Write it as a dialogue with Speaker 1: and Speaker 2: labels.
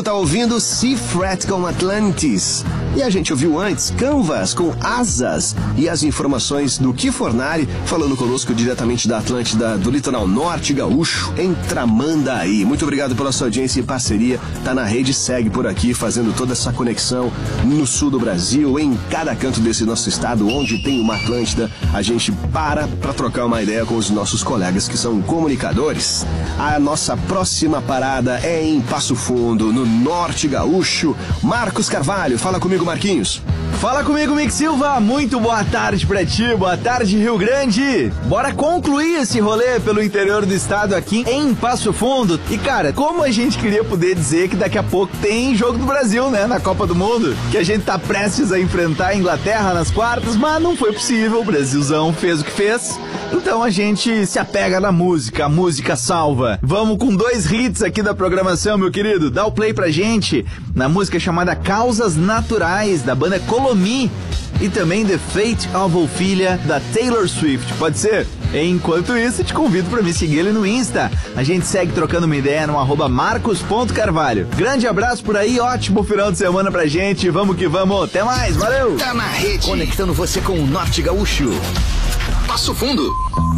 Speaker 1: Tá ouvindo Seafret com Atlantis. E a gente ouviu antes Canvas com Asas. E as informações do Ki Fornari falando conosco diretamente da Atlântida, do litoral norte gaúcho, em Tramandaí. Muito obrigado pela sua audiência e parceria. Tá na rede, segue por aqui, fazendo toda essa conexão no sul do Brasil, em cada canto desse nosso estado, onde tem uma Atlântida, a gente para trocar uma ideia com os nossos colegas que são comunicadores. A nossa próxima parada é em Passo Fundo, no norte gaúcho. Marcos Carvalho, fala comigo, Marquinhos.
Speaker 2: Fala comigo, Mick Silva, muito boa tarde pra ti, boa tarde, Rio Grande. Bora concluir esse rolê pelo interior do estado aqui em Passo Fundo. E cara, como a gente queria poder dizer que daqui a pouco tem jogo do Brasil, né, na Copa do Mundo, que a gente tá prestes a enfrentar a Inglaterra nas quartas, mas não foi possível, o Brasilzão fez o que fez. Então a gente se apega na música, a música salva. Vamos com 2 hits aqui da programação, meu querido. Dá o play pra gente na música chamada Causas Naturais, da banda Colomi, e também The Fate of Ophelia, da Taylor Swift. Pode ser? Enquanto isso, te convido pra me seguir ele no Insta. A gente segue trocando uma ideia no @marcos.carvalho. Grande abraço por aí, ótimo final de semana pra gente. Vamos que vamos, até mais, valeu!
Speaker 3: Tá na rede, conectando você com o Norte Gaúcho. Passo Fundo.